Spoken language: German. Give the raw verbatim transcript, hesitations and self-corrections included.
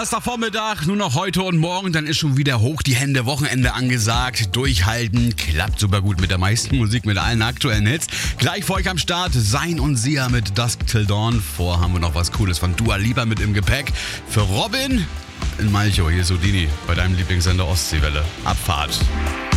Donnerstagvormittag, nur noch heute und morgen, dann ist schon wieder hoch die Hände, Wochenende angesagt. Durchhalten, klappt super gut mit der meisten Musik, mit allen aktuellen Hits. Gleich für euch am Start, Sein und Sia mit Dusk Till Dawn. Vor haben wir noch was Cooles von Dua Lipa mit im Gepäck. Für Robin in Malchow, hier ist Houdini bei deinem Lieblingssender Ostseewelle. Abfahrt.